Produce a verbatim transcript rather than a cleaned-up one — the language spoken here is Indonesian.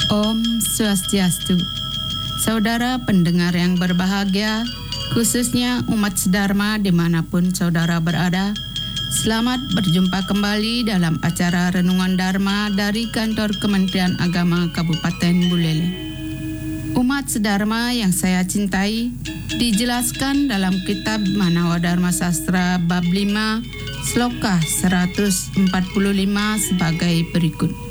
Om Swastiastu. Saudara pendengar yang berbahagia, khususnya umat Sedharma dimanapun saudara berada, selamat berjumpa kembali dalam acara Renungan Dharma dari kantor Kementerian Agama Kabupaten Buleleng. Umat Sedharma yang saya cintai, dijelaskan dalam kitab Manawa Dharma Sastra bab lima, sloka seratus empat puluh lima sebagai berikut.